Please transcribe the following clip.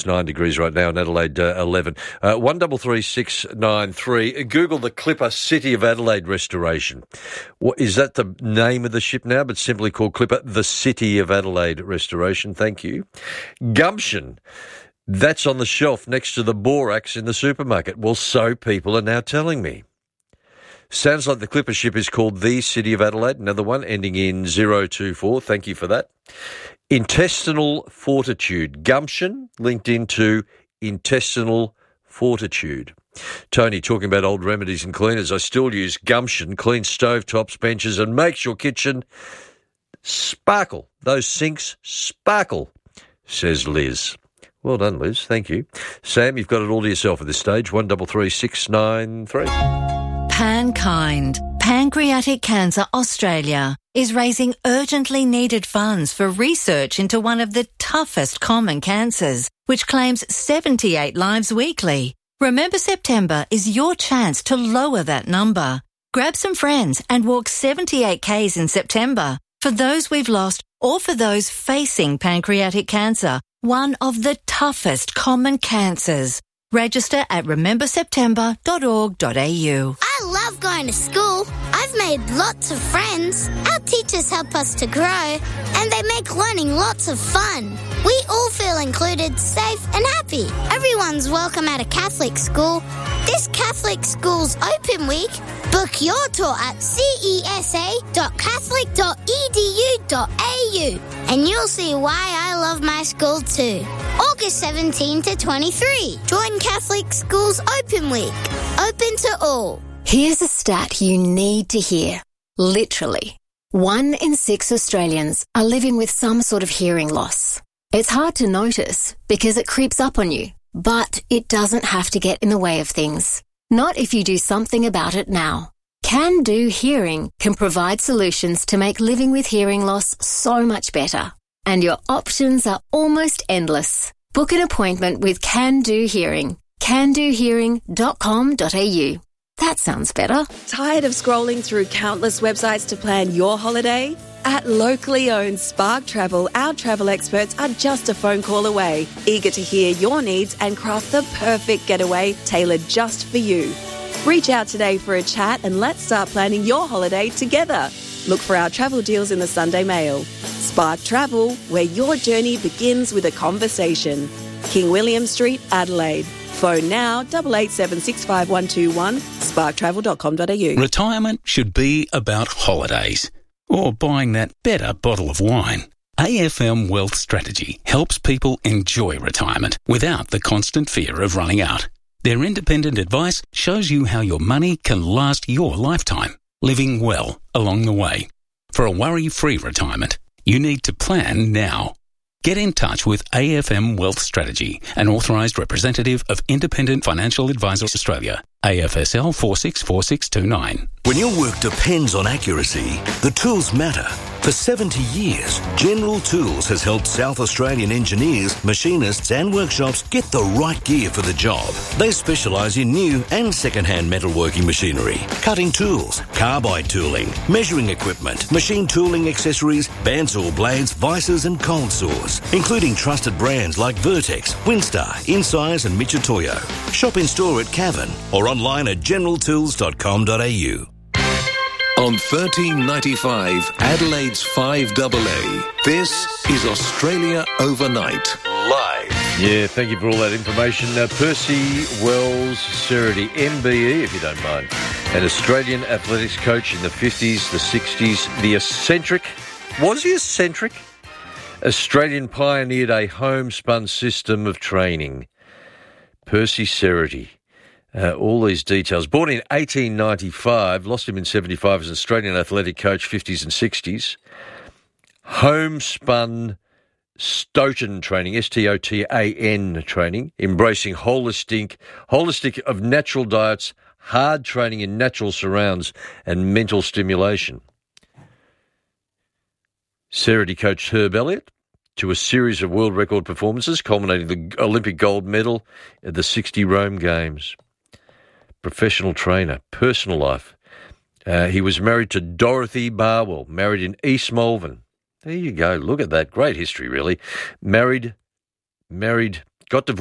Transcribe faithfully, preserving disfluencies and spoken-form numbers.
Nine degrees right now in Adelaide, uh, eleven. Uh, one double three six nine three. Google the Clipper City of Adelaide Restoration. What, is that the name of the ship now, but simply called Clipper the City of Adelaide Restoration? Thank you. Gumption. That's on the shelf next to the borax in the supermarket. Well, so people are now telling me. Sounds like the Clipper ship is called the City of Adelaide. Another one ending in zero two four. Thank you for that. Intestinal fortitude. Gumption linked into intestinal fortitude. Tony talking about old remedies and cleaners. I still use Gumption. Clean stovetops, benches, and makes your kitchen sparkle. Those sinks sparkle, says Liz. Well done, Liz. Thank you. Sam, you've got it all to yourself at this stage. One double three six nine three. Pankind, Pancreatic Cancer Australia, is raising urgently needed funds for research into one of the toughest common cancers, which claims seventy-eight lives weekly. Remember September is your chance to lower that number. Grab some friends and walk seventy-eight kays in September for those we've lost or for those facing pancreatic cancer, one of the toughest common cancers. Register at remember september dot org dot a u. I love going to school. I've made lots of friends. Our teachers help us to grow, and they make learning lots of fun. We all feel included, safe and happy. Everyone's welcome at a Catholic school. This Catholic Schools Open Week, book your tour at c e s a dot catholic dot e d u dot a u and you'll see why I love my school too. August seventeenth to twenty-three. Join Catholic Schools Open Week. Open to all. Here's a stat you need to hear. Literally, one in six Australians are living with some sort of hearing loss. It's hard to notice because it creeps up on you, but it doesn't have to get in the way of things. Not if you do something about it now. Can Do Hearing can provide solutions to make living with hearing loss so much better. And your options are almost endless. Book an appointment with Can Do Hearing. can do hearing dot com dot a u. That sounds better. Tired of scrolling through countless websites to plan your holiday? At locally owned Spark Travel, our travel experts are just a phone call away, eager to hear your needs and craft the perfect getaway tailored just for you. Reach out today for a chat and let's start planning your holiday together. Look for our travel deals in the Sunday Mail. Spark Travel, where your journey begins with a conversation. King William Street, Adelaide. Phone now, eight eight seven six five one two one, spark travel dot com dot a u. Retirement should be about holidays or buying that better bottle of wine. A F M Wealth Strategy helps people enjoy retirement without the constant fear of running out. Their independent advice shows you how your money can last your lifetime, living well along the way. For a worry-free retirement, you need to plan now. Get in touch with A F M Wealth Strategy, an authorised representative of Independent Financial Advisors Australia, A F S L four six four six two nine. When your work depends on accuracy, the tools matter. For seventy years, General Tools has helped South Australian engineers, machinists and workshops get the right gear for the job. They specialise in new and second-hand metalworking machinery, cutting tools, carbide tooling, measuring equipment, machine tooling accessories, bandsaw blades, vices and cold saws, including trusted brands like Vertex, Winstar, Incise and Mitutoyo. Shop in store at Cavan or online at general tools dot com dot a u. On thirteen ninety-five, Adelaide's five A A, this is Australia Overnight, live. Yeah, thank you for all that information. Uh, Percy Wells Cerity, M B E, if you don't mind, an Australian athletics coach in the fifties, the sixties, the eccentric, was he eccentric? Australian pioneered a homespun system of training. Percy Cerity. Uh, all these details. Born in eighteen ninety-five, lost him in seventy-five as an Australian athletic coach, fifties and sixties. Homespun Stoughton training, S T O T A N training, embracing holistic, holistic of natural diets, hard training in natural surrounds and mental stimulation. Cerity coached Herb Elliott to a series of world record performances, culminating the Olympic gold medal at the sixty Rome Games. Professional trainer, personal life. Uh, he was married to Dorothy Barwell, married in East Malvern. There you go. Look at that. Great history, really. Married, married got divorced.